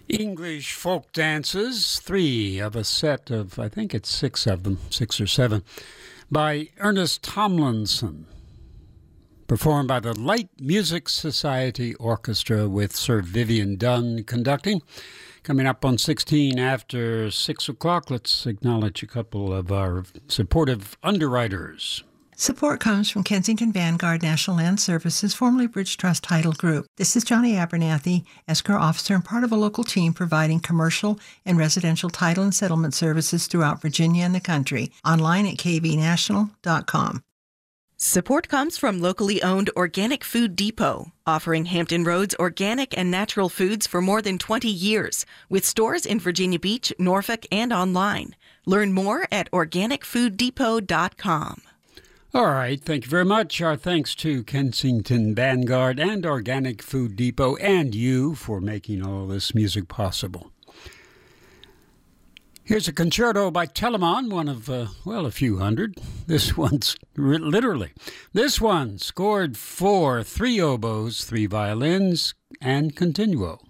English folk dances, three of a set of, I think it's six of them, six or seven, by Ernest Tomlinson, performed by the Light Music Society Orchestra with Sir Vivian Dunn conducting. Coming up on 16 after 6 o'clock, let's acknowledge a couple of our supportive underwriters. Support comes from Kensington Vanguard National Land Services, formerly Bridge Trust Title Group. This is Johnny Abernathy, escrow officer and part of a local team providing commercial and residential title and settlement services throughout Virginia and the country. Online at kvnational.com. Support comes from locally owned Organic Food Depot, offering Hampton Roads organic and natural foods for more than 20 years, with stores in Virginia Beach, Norfolk, and online. Learn more at organicfooddepot.com. All right, thank you very much. Our thanks to Kensington Vanguard and Organic Food Depot and you for making all this music possible. Here's a concerto by Telemann, one of, a few hundred. This one's literally. This one scored for 3 oboes, 3 violins, and continuo.